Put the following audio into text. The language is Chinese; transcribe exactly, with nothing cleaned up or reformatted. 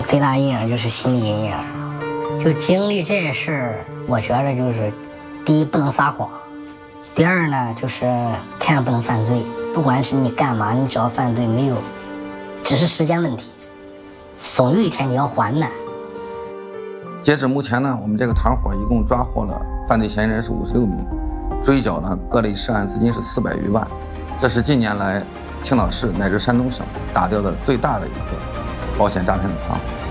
最大阴影就是心理阴影。就经历这事儿，我觉得就是第一不能撒谎，第二呢就是千万不能犯罪。不管是你干嘛，你只要犯罪，没有，只是时间问题，总有一天你要还的。 截至目前呢，我们这个团伙一共抓获了犯罪嫌疑人是五十六名，追缴呢各类涉案资金是四百余万，这是近年来青岛市乃至山东省打掉的最大的一个保险诈骗的团伙。